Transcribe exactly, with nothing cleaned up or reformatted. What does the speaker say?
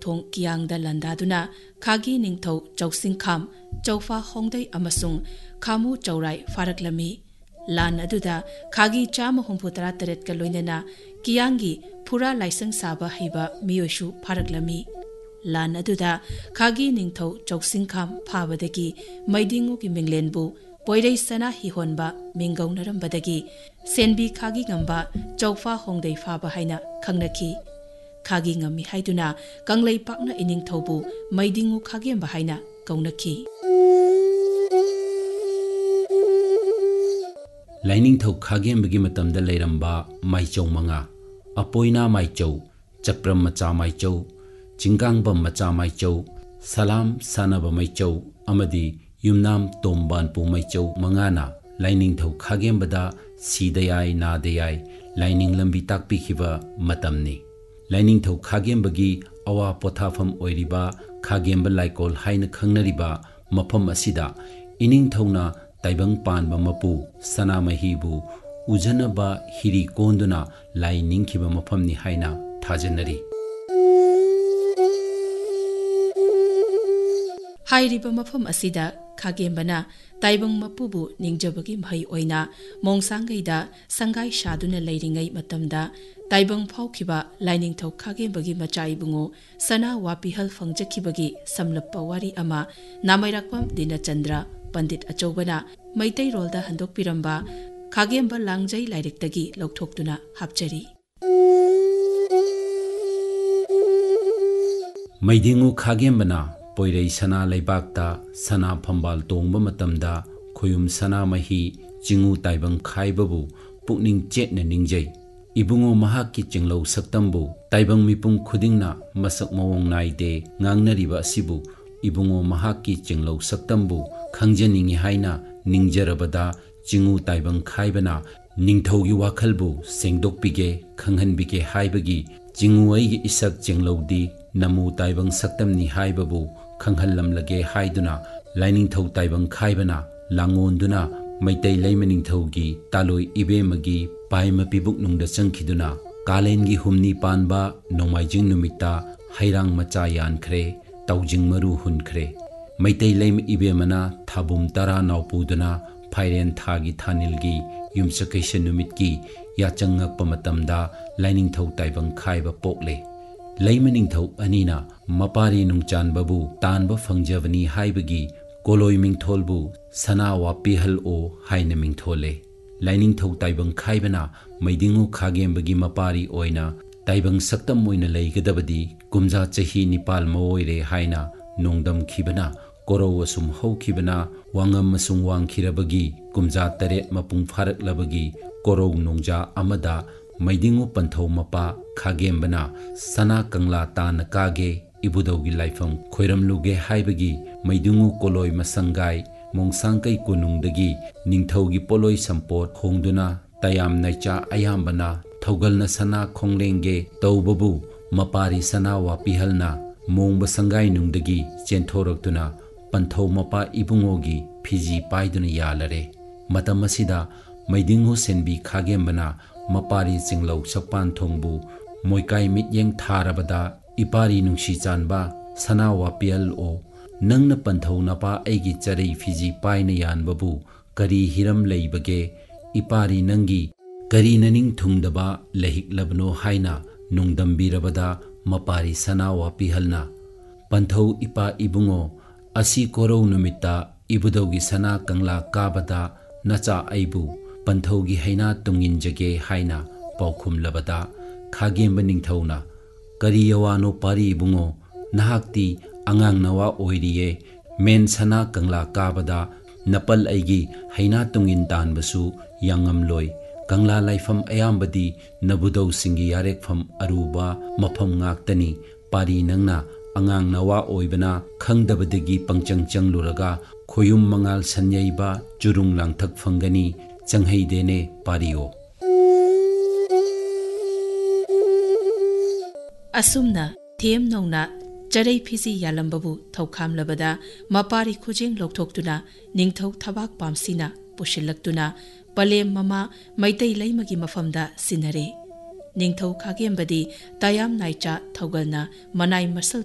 ꯅꯣꯡꯊꯣꯡ ꯀꯤꯌꯥꯡꯗ ꯂꯥꯟꯗꯥꯗꯨꯅ ꯈꯥꯒꯤ ꯅꯤꯡꯊꯧ ꯆꯧꯁꯤꯡꯈꯥꯝ ꯆꯧꯐꯥ ꯍꯣꯡꯗꯩ ꯑꯃꯁꯨꯡ ꯈꯥꯃꯨ ꯆꯧꯔꯥꯏ ꯐꯥꯔꯛꯂꯝꯃꯤ꯫ ꯂꯥꯟ ꯑꯗꯨꯗ ꯈꯥꯒꯤ ꯆꯥꯝꯃ ꯍꯨꯝꯐꯨ ꯇꯔꯥ ꯇꯔꯦꯠꯀ ꯂꯣꯏꯅꯅ ꯀꯤꯌꯥꯡꯒꯤ ꯐꯨꯔꯥ ꯂꯥꯏꯁꯪ ꯁꯥꯕ ꯍꯩꯕ ꯃꯤꯑꯣꯏꯁꯨ ꯐꯥꯔꯛꯂꯝꯃꯤ꯫ ꯂꯥꯟ ꯑꯗꯨꯗ ꯈꯥꯒꯤ ꯅꯤꯡꯊꯧ ꯆꯧꯁꯤꯡꯈꯥꯝ ꯐꯥꯕꯗꯒꯤ ꯃꯩꯗꯤꯡꯉꯨꯒꯤ ꯃꯤꯡꯂꯦꯟꯕꯨ ꯄꯣꯏꯔꯩ ꯁꯅꯥ ꯍꯤꯍꯣꯟꯕ ꯃꯤꯡꯒꯧꯅꯔꯝꯕꯗꯒꯤ ꯁꯦꯟꯕꯤ ꯈꯥꯒꯤ ꯉꯝꯕ ꯆꯧꯐꯥ ꯍꯣꯡꯗꯩ ꯐꯥꯕ ꯍꯥꯏꯅ ꯈꯪꯅꯈꯤ꯫ ꯈꯥꯒꯤ ꯉꯝꯃꯤ ꯍꯥꯏꯗꯨꯅ ꯀꯪꯂꯩꯄꯥꯛꯅ ꯏꯅꯤꯡꯊꯧꯕꯨ ꯃꯩꯗꯤꯡꯉꯨ ꯈꯥꯒꯦꯝꯕ ꯍꯥꯏꯅ ꯀꯧꯅꯈꯤ꯫ ꯂꯥꯏꯅꯤꯡꯊꯧ ꯈꯥꯒꯦꯝꯕꯒꯤ ꯃꯇꯝꯗ ꯂꯩꯔꯝꯕ ꯃꯥꯏꯆꯧ ꯃꯉꯥ: ꯑꯄꯣꯏꯅꯥ ꯃꯥꯏꯆꯧ, ꯆꯄ꯭ꯔꯝ ꯃꯆꯥ ꯃꯥꯏꯆꯧ, ꯆꯤꯡꯒꯥꯡꯕꯝ ꯃꯆꯥ ꯃꯥꯏꯆꯧ, ꯁꯂꯥꯝ ꯁꯥꯅꯕ ꯃꯥꯏꯆꯧ ꯑꯃꯗꯤ ꯌꯨꯝꯅꯥꯝ ꯇꯣꯝꯕꯥꯟꯄꯨ ꯃꯥꯏꯆꯧ ꯃꯉꯥꯅ ꯂꯥꯏꯅꯤꯡꯊꯧ ꯈꯥꯒꯦꯝꯕꯗ ꯁꯤꯗ ꯌꯥꯏ ꯅꯥꯗ ꯌꯥꯏ ꯂꯥꯏꯅꯤꯡ ꯂꯝꯕꯤ ꯇꯥꯛꯄꯤꯈꯤꯕ ꯃꯇꯝꯅꯤ꯫ ꯂꯥꯏꯅꯤꯡꯊꯧ ꯈꯥꯒꯦꯝꯕꯒꯤ ꯑꯋꯥ ꯄꯣꯊꯥꯐꯝ ꯑꯣꯏꯔꯤꯕ ꯈꯥꯒꯦꯝꯕ ꯂꯥꯏꯀꯣꯜ ꯍꯥꯏꯅ ꯈꯪꯅꯔꯤꯕ ꯃꯐꯝ ꯑꯁꯤꯗ ꯏꯅꯤꯡꯊꯧꯅ ꯇꯥꯏꯕꯪ ꯄꯥꯟꯕ ꯃꯄꯨ ꯁꯅꯥꯃꯍꯤꯕꯨ ꯎꯖꯅꯕ ꯍꯤꯔꯤ ꯀꯣꯟꯗꯨꯅ ꯂꯥꯏ ꯅꯤꯡꯈꯤꯕ ꯃꯐꯝꯅꯤ ꯍꯥꯏꯅ ꯊꯥꯖꯅꯔꯤ꯫ ꯍꯥꯏꯔꯤꯕ ꯃꯐꯝ ꯑꯁꯤꯗ ꯈꯥꯒꯦꯝꯕꯅ ꯇꯥꯏꯕꯪ ꯃꯄꯨꯕꯨ ꯅꯤꯡꯖꯕꯒꯤ ꯃꯍꯩ ꯑꯣꯏꯅ ꯃꯣꯡꯁꯥꯡꯒꯩꯗ ꯁꯪꯒꯥꯏ ꯁꯥꯗꯨꯅ ꯂꯩꯔꯤꯉꯩ ꯃꯇꯝꯗ ꯇꯥꯏꯕꯪ ꯐꯥꯎꯈꯤꯕ ꯂꯥꯏꯅꯤꯡꯊꯧ ꯈꯥꯒꯦꯝꯕꯒꯤ ꯃꯆꯥ ꯏꯕꯨꯡꯉꯣ ꯁꯅꯥ ꯋꯥꯄꯤꯍꯜ ꯐꯪꯖꯈꯤꯕꯒꯤ ꯁꯝꯂꯞꯄ ꯋꯥꯔꯤ ꯑꯃ ꯅꯥꯃꯩꯔꯥꯛꯄꯝ ꯗꯤꯅꯆꯟꯗ꯭ꯔ ꯄꯟꯗꯤꯠ ꯑꯆꯧꯕꯅ ꯃꯩꯇꯩꯔꯣꯜꯗ ꯍꯟꯗꯣꯛꯄꯤꯔꯝꯕ ꯈꯥꯒꯦꯝꯕ ꯂꯥꯡꯖꯩ ꯂꯥꯏꯔꯤꯛꯇꯒꯤ ꯂꯧꯊꯣꯛꯇꯨꯅ ꯍꯥꯞꯆꯔꯤ꯫ ꯃꯩꯗꯤꯡꯉꯨ ꯈꯥꯒꯦꯝꯕꯅ ꯄꯣꯏꯔꯩ ꯁꯅꯥ ꯂꯩꯕꯥꯛꯇ ꯁꯅꯥ ꯐꯝꯕꯥꯜ ꯇꯣꯡꯕ ꯃꯇꯝꯗ ꯈꯣꯌꯨꯝ ꯁꯅꯥꯃꯍꯤ ꯆꯤꯉꯨ ꯇꯥꯏꯕꯪ ꯈꯥꯏꯕꯕꯨ ꯄꯨꯛꯅꯤꯡ ꯆꯦꯠꯅ ꯅꯤꯡꯖꯩ꯫ ꯏꯕꯨꯡꯉꯣ ꯃꯍꯥꯛꯀꯤ ꯆꯤꯡꯂꯧ ꯁꯛꯇꯝꯕꯨ ꯇꯥꯏꯕꯪ ꯃꯤꯄꯨꯝ ꯈꯨꯗꯤꯡꯅ ꯃꯁꯛ ꯃꯑꯣꯡ ꯅꯥꯏꯗꯦ ꯉꯥꯡꯅꯔꯤꯕ ꯑꯁꯤꯕꯨ ꯏꯕꯨꯡꯉꯣ ꯃꯍꯥꯛꯀꯤ ꯆꯤꯡꯂꯧ ꯁꯛꯇꯝꯕꯨ ꯈꯪꯖꯅꯤꯡꯏ ꯍꯥꯏꯅ ꯅꯤꯡꯖꯔꯕꯗ ꯆꯤꯉꯨ ꯇꯥꯏꯕꯪ ꯈꯥꯏꯕꯅ ꯅꯤꯡꯊꯧꯒꯤ ꯋꯥꯈꯜꯕꯨ ꯁꯦꯡꯗꯣꯛꯄꯤꯒꯦ ꯈꯪꯍꯟꯕꯤꯒꯦ ꯍꯥꯏꯕꯒꯤ ꯆꯤꯉꯨ ꯑꯩꯒꯤ ꯏꯁꯛ ꯆꯤꯡꯂꯧꯗꯤ ꯅꯃꯨ ꯇꯥꯏꯕꯪ ꯁꯛꯇꯝꯅꯤ ꯍꯥꯏꯕꯕꯨ ꯈꯪꯍꯜꯂꯝꯂꯒꯦ ꯍꯥꯏꯗꯨꯅ ꯂꯥꯏꯅꯤꯡꯊꯧ ꯇꯥꯏꯕꯪ ꯈꯥꯏꯕꯅ ꯂꯥꯡꯑꯣꯟꯗꯨꯅ ꯃꯩꯇꯩ ꯂꯩꯃ ꯅꯤꯡꯊꯧꯒꯤ ꯇꯥꯂꯣꯏ ꯏꯕꯦꯝꯃꯒꯤ ꯄꯥꯏꯃꯄꯤ ꯕꯨꯛꯅꯨꯡꯗ ꯆꯪꯈꯤꯗꯨꯅ ꯀꯥꯂꯦꯟꯒꯤ ꯍꯨꯝꯅꯤ ꯄꯥꯟꯕ ꯅꯣꯡꯃꯥꯏꯖꯤꯡ ꯅꯨꯃꯤꯠꯇ ꯍꯩꯔꯥꯡ ꯃꯆꯥ ꯌꯥꯟꯈ꯭ꯔꯦ ꯇꯥꯎꯖꯤꯡ ꯃꯔꯨ ꯍꯨꯟꯈ꯭ꯔꯦ꯫ ꯃꯩꯇꯩ ꯂꯩꯃ ꯏꯕꯦꯝꯃꯅ ꯊꯥꯕꯨꯝ ꯇꯔꯥ ꯅꯥꯎ ꯄꯨꯗꯨꯅ ꯐꯥꯏꯔꯦꯟ ꯊꯥꯒꯤ ꯊꯥꯅꯤꯜꯒꯤ ꯌꯨꯝꯁꯀꯩꯁ ꯅꯨꯃꯤꯠꯀꯤ ꯌꯥꯆꯪ ꯉꯛꯄ ꯃꯇꯝꯗ ꯂꯥꯏꯅꯤꯡꯊꯧ ꯇꯥꯏꯕꯪ ꯈꯥꯏꯕ ꯄꯣꯛꯂꯦ꯫ ꯂꯩꯃ ꯅꯤꯡꯊꯧ ꯑꯅꯤꯅ ꯃꯄꯥꯔꯤ ꯅꯨꯡꯆꯥꯟꯕꯕꯨ ꯇꯥꯟꯕ ꯐꯪꯖꯕꯅꯤ ꯍꯥꯏꯕꯒꯤ ꯀꯣꯂꯣꯏ ꯃꯤꯡꯊꯣꯜꯕꯨ ꯁꯅꯥ ꯋꯥꯄꯤꯍꯜꯑꯣ ꯍꯥꯏꯅ ꯃꯤꯡꯊꯣꯜꯂꯦ꯫ ꯂꯥꯏꯅꯤꯡꯊꯧ ꯇꯥꯏꯕꯪ ꯈꯥꯏꯕꯅ ꯃꯩꯗꯤꯡꯉꯨ ꯈꯥꯒꯦꯝꯕꯒꯤ ꯃꯄꯥꯔꯤ ꯑꯣꯏꯅ ꯇꯥꯏꯕꯪ ꯁꯛꯇꯝ ꯑꯣꯏꯅ ꯂꯩꯒꯗꯕꯗꯤ ꯀꯨꯝꯖꯥ ꯆꯍꯤ ꯅꯤꯄꯥꯜ ꯃꯑꯣꯏꯔꯦ ꯍꯥꯏꯅ ꯅꯣꯡꯗꯝꯈꯤꯕꯅ ꯀꯣꯔꯧ ꯑꯁꯨꯝ ꯍꯧꯈꯤꯕꯅ ꯋꯥꯉꯝ ꯑꯁꯨꯝ ꯋꯥꯡꯈꯤꯔꯕꯒꯤ ꯀꯨꯝꯖꯥ ꯇꯔꯦꯠ ꯃꯄꯨꯡ ꯐꯥꯔꯛꯂꯕꯒꯤ ꯀꯣꯔꯧ ꯅꯣꯡꯖꯥ ꯑꯃꯗ ꯃꯩꯗꯤꯡꯉꯨ ꯄꯟꯊꯧ ꯃꯄꯥ ꯈꯥꯒꯦꯝꯕꯅ ꯁꯅꯥ ꯀꯪꯂꯥ ꯇꯥꯟꯅ ꯀꯥꯒꯦ ꯏꯕꯨꯙꯧꯒꯤ ꯂꯥꯏꯐꯝ ꯈꯣꯏꯔꯝꯂꯨꯒꯦ ꯍꯥꯏꯕꯒꯤ ꯃꯩꯗꯤꯡꯉꯨ ꯀꯣꯂꯣꯏ ꯃꯁꯪꯒꯥꯏ ꯃꯣꯡꯁꯥꯡꯀꯩ ꯀꯣꯅꯨꯡꯗꯒꯤ ꯅꯤꯡꯊꯧꯒꯤ ꯄꯣꯠꯂꯣꯏ ꯁꯝꯄꯣꯠ ꯍꯣꯡꯗꯨꯅ ꯇꯌꯥꯝ ꯅꯥꯏꯆꯥ ꯑꯌꯥꯝꯕꯅ ꯊꯧꯒꯜꯅ ꯁꯅꯥ ꯈꯣꯡꯂꯦꯡꯒꯦ ꯇꯧꯕꯕꯨ ꯃꯄꯥꯔꯤ ꯁꯅꯥ ꯋꯥꯄꯤꯍꯜꯅ ꯃꯣꯡꯕ ꯁꯪꯒꯥꯏꯅꯨꯡꯗꯒꯤ ꯆꯦꯟꯊꯣꯔꯛꯇꯨꯅ ꯄꯟꯊꯧ ꯃꯄꯥ ꯏꯕꯨꯡꯉꯣꯒꯤ ꯐꯤꯖꯤ ꯄꯥꯏꯗꯨꯅ ꯌꯥꯜꯂꯔꯦ꯫ ꯃꯇꯝ ꯑꯁꯤꯗ ꯃꯩꯗꯤꯡꯉꯨ ꯁꯦꯟꯕꯤ ꯈꯥꯒꯦꯝꯕꯅ ꯃꯄꯥꯔꯤ ꯆꯤꯡꯂꯧ ꯁꯛꯄꯥꯟꯊꯣꯡꯕꯨ ꯃꯣꯏꯀꯥꯏ ꯃꯤꯠꯌꯦꯡ ꯊꯥꯔꯕꯗ ꯏꯄꯥꯔꯤ ꯅꯨꯡꯁꯤ ꯆꯥꯟꯕ ꯁꯅꯥ ꯋꯥꯄꯤꯍꯜꯑꯣ ꯅꯪꯅ ꯄꯟꯊꯧ ꯅꯄꯥ ꯑꯩꯒꯤ ꯆꯔꯩ ꯐꯤꯖꯤ ꯄꯥꯏꯅ ꯌꯥꯟꯕꯕꯨ ꯀꯔꯤ ꯍꯤꯔꯝ ꯂꯩꯕꯒꯦ ꯏꯄꯥꯔꯤ ꯅꯪꯒꯤ ꯀꯔꯤ ꯅꯅꯤꯡ ꯊꯨꯡꯗꯕ ꯂꯩꯍꯤꯛꯂꯕꯅꯣ ꯍꯥꯏꯅ ꯅꯣꯡꯗꯝꯕꯤꯔꯕꯗ ꯃꯄꯥꯔꯤ ꯁꯅꯥ ꯋꯥꯄꯤꯍꯜꯅ ꯄꯟꯊꯧ ꯏꯄꯥ ꯏꯕꯨꯡꯉꯣ ꯑꯁꯤ ꯀꯣꯔꯧ ꯅꯨꯃꯤꯠꯇ ꯏꯕꯨꯙꯧꯒꯤ ꯁꯅꯥ ꯀꯪꯂꯥ ꯀꯥꯕꯗ ꯅꯆꯥ ꯑꯩꯕꯨ ꯄꯟꯊꯧꯒꯤ ꯍꯩꯅꯥ ꯇꯨꯡꯏꯟꯖꯒꯦ ꯍꯥꯏꯅ ꯄꯥꯎꯈꯨꯝꯂꯕꯗ ꯈꯥꯒꯦꯝꯕ ꯅꯤꯡꯊꯧꯅ ꯀꯔꯤ ꯑꯋꯥꯅꯣ ꯄꯥꯔꯤ ꯏꯕꯨꯡꯉꯣ ꯅꯍꯥꯛꯇꯤ ꯑꯉꯥꯡ ꯅꯋꯥ ꯑꯣꯏꯔꯤꯌꯦ ꯃꯦꯟ ꯁꯅꯥ ꯀꯪꯂꯥ ꯀꯥꯕꯗ ꯅꯄꯜ ꯑꯩꯒꯤ ꯍꯩꯅꯥ ꯇꯨꯡꯏꯟ ꯇꯥꯟꯕꯁꯨ ꯌꯥꯉꯝꯂꯣꯏ ꯀꯪꯂꯥ ꯂꯥꯏꯐꯝ ꯑꯌꯥꯝꯕꯗꯤ ꯅꯕꯨꯙꯧꯁꯤꯡꯒꯤ ꯌꯥꯔꯦꯛꯐꯝ ꯑꯔꯨꯕ ꯃꯐꯝ ꯉꯥꯛꯇꯅꯤ ꯄꯥꯔꯤ ꯅꯪꯅ ꯑꯉꯥꯡ ꯅꯋꯥ ꯑꯣꯏꯕꯅ ꯈꯪꯗꯕꯗꯒꯤ ꯄꯪꯆꯪ ꯆꯪꯂꯨꯔꯒ ꯈꯣꯌꯨꯝ ꯃꯉꯥꯜ ꯁꯟꯌꯩꯕ ꯆꯨꯔꯨꯡ ꯂꯥꯡꯊꯛ ꯐꯪꯒꯅꯤ ꯆꯪꯍꯩꯗꯦꯅꯦ ꯄꯥꯔꯤꯌꯣ꯫ ꯑꯁꯨꯝꯅ ꯊꯦꯝ ꯅꯧꯅ ꯆꯔꯩ ꯐꯤꯖꯤ ꯌꯥꯜꯂꯝꯕꯕꯨ ꯊꯧꯈꯥꯝꯂꯕꯗ ꯃꯄꯥꯔꯤ ꯈꯨꯖꯦꯡ ꯂꯧꯊꯣꯛꯇꯨꯅ ꯅꯤꯡꯊꯧ ꯊꯕꯥꯛ ꯄꯥꯝꯁꯤꯅ ꯄꯨꯁꯤꯜꯂꯛꯇꯨꯅ ꯄꯂꯦꯝ ꯃꯃꯥ ꯃꯩꯇꯩ ꯂꯩꯃꯒꯤ ꯃꯐꯝꯗ ꯁꯤꯟꯅꯔꯦ꯫ ꯅꯤꯡꯊꯧ ꯈꯥꯒꯦꯝꯕꯗꯤ ꯇꯌꯥꯝ ꯅꯥꯏꯆꯥ ꯊꯧꯒꯜꯅ ꯃꯅꯥꯏ ꯃꯁꯜ